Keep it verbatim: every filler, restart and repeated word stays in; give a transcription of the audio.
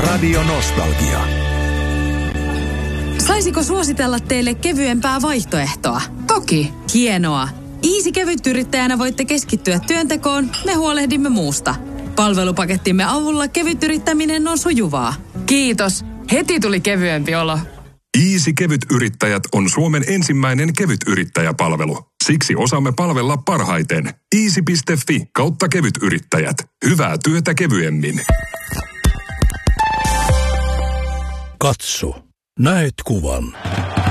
Radio Nostalgia. Saisiko suositella teille kevyempää vaihtoehtoa? Toki. Hienoa. Easy kevytyrittäjänä voitte keskittyä työntekoon, me huolehdimme muusta. Palvelupakettimme avulla kevytyrittäminen on sujuvaa. Kiitos. Heti tuli kevyempi olo. Easy Kevytyrittäjät on Suomen ensimmäinen kevytyrittäjäpalvelu. Siksi osaamme palvella parhaiten. easy piste fi kautta kevytyrittäjät. Hyvää työtä kevyemmin. Katso. Näet kuvan.